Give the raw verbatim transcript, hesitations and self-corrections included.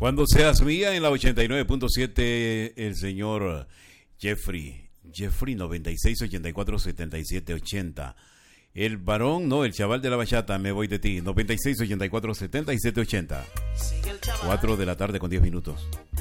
Cuando seas mía en la ochenta y nueve punto siete, el señor Jeffrey, Jeffrey noventa y seis, ochenta y cuatro, setenta y siete, ochenta. El varón, no, el chaval de la bachata, me voy de ti, noventa y seis, ochenta y cuatro, setenta y siete, ochenta. cuatro de la tarde con diez minutos.